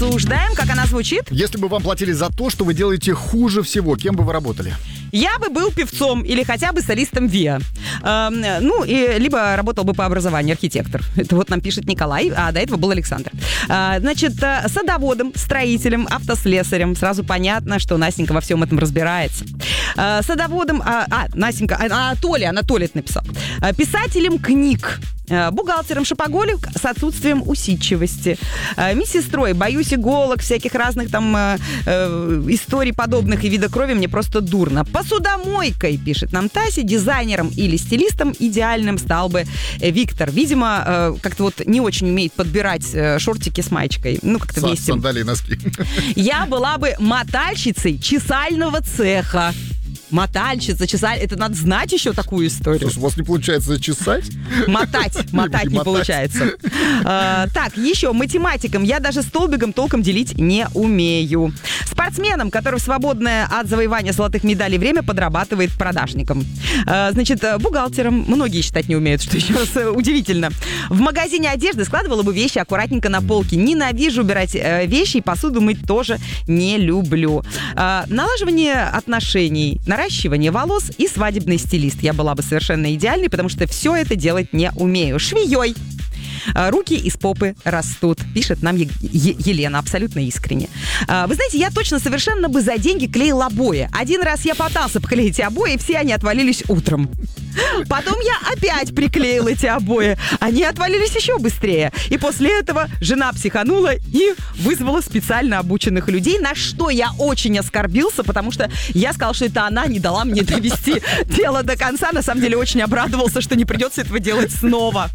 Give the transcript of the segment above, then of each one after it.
Рассуждаем, как она звучит. Если бы вам платили за то, что вы делаете хуже всего, кем бы вы работали? Я бы был певцом или хотя бы солистом ВИА. Либо работал бы по образованию архитектор. Это вот нам пишет Николай, а до этого был Александр. Значит, садоводом, строителем, автослесарем. Сразу понятно, что Настенька во всем этом разбирается. Садоводом... Настенька... Анатолий это написал. Писателем книг. Бухгалтером шопоголик с отсутствием усидчивости. Медсестрой, боюсь иголок, всяких разных там историй подобных и вида крови, мне просто дурно. Посудомойкой, пишет нам Тася, дизайнером или стилистом идеальным стал бы Виктор. Видимо, как-то вот не очень умеет подбирать шортики с маечкой. Ну, как-то вместе. Сандалии и носки. Я была бы мотальщицей чесального цеха. Мотальщица, это надо знать еще такую историю. Слушай, у вас не получается чесать? Мотать не получается. Так, еще математиком. Я даже столбиком толком делить не умею. Спортсменом, который в свободное от завоевания золотых медалей время подрабатывает продажником. Значит, бухгалтером. Многие считать не умеют, что еще раз удивительно. В магазине одежды складывала бы вещи аккуратненько на полке. Ненавижу убирать вещи и посуду мыть тоже не люблю. Налаживание отношений, наращивание волос и свадебный стилист. Я была бы совершенно идеальной, потому что все это делать не умею. Швеей. Руки из попы растут, пишет нам Елена, абсолютно искренне. Вы знаете, я точно совершенно бы за деньги клеил обои. Один раз я пытался поклеить обои, и все они отвалились утром. Потом я опять приклеил эти обои. Они отвалились еще быстрее. И после этого жена психанула и вызвала специально обученных людей, на что я очень оскорбился, потому что я сказал, что это она не дала мне довести дело до конца. На самом деле очень обрадовался, что не придется этого делать снова.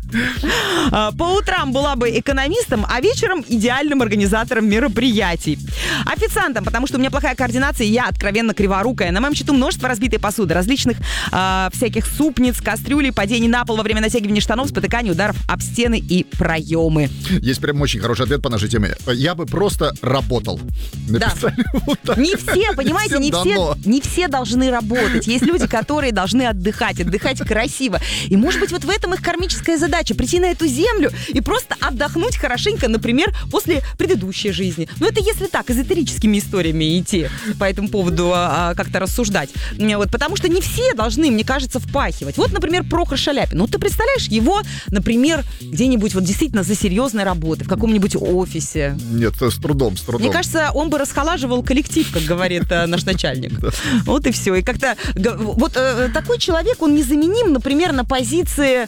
По утрам была бы экономистом, а вечером идеальным организатором мероприятий. Официантом, потому что у меня плохая координация, и я откровенно криворукая. На моем счету множество разбитой посуды, различных всяких супниц, кастрюлей, падений на пол во время натягивания штанов, спотыканий, ударов об стены и проемы. Есть прям очень хороший ответ по нашей теме. Я бы просто работал. Написали вот так. Не все, понимаете, не все должны работать. Есть люди, которые должны отдыхать красиво. И может быть вот в этом их кармическая задача — прийти на эту землю и просто отдохнуть хорошенько, например, после предыдущей жизни. Но это если так, эзотерическими историями идти по этому поводу как-то рассуждать. Вот, потому что не все должны, мне кажется, впахивать. Вот, например, Прохор Шаляпин. Вот ты представляешь его, например, где-нибудь вот действительно за серьезной работой, в каком-нибудь офисе? Нет, с трудом. Мне кажется, он бы расхолаживал коллектив, как говорит наш начальник. Вот и все. И как-то вот такой человек, он незаменим, например, на позиции...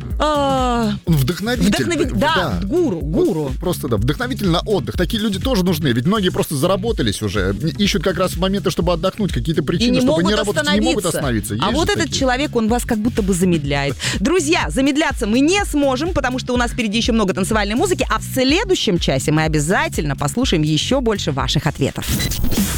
Он вдохновитель. Да, гуру. Вот просто, вдохновитель на отдых. Такие люди тоже нужны, ведь многие просто заработались уже. Ищут как раз моменты, чтобы отдохнуть, какие-то причины, чтобы не работать, не могут остановиться. А вот этот человек, он вас как будто бы замедляет. Друзья, замедляться мы не сможем, потому что у нас впереди еще много танцевальной музыки, а в следующем часе мы обязательно послушаем еще больше ваших ответов.